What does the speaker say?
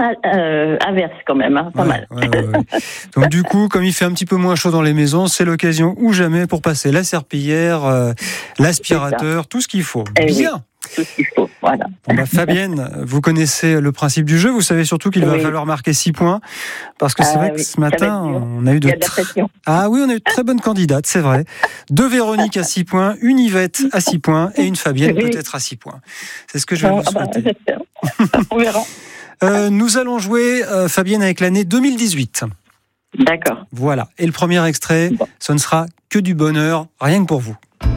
averse quand même, hein, pas mal. Ouais. Donc du coup, comme il fait un petit peu moins chaud dans les maisons, c'est l'occasion ou jamais pour passer la serpillière, l'aspirateur, tout ce qu'il faut. Bien. Oui. Tout ce qu'il faut, voilà. Fabienne, vous connaissez le principe du jeu, vous savez surtout qu'il va falloir marquer 6 points, parce que c'est vrai que ce matin, on a eu on a eu de très bonnes candidates, c'est vrai. 2 Véronique à 6 points, une Yvette à 6 points et une Fabienne peut-être à 6 points. C'est ce que je vais vous souhaiter. J'espère. On verra. Nous allons jouer, Fabienne, avec l'année 2018. D'accord. Voilà. Et le premier extrait, ce ne sera que du bonheur, rien que pour vous.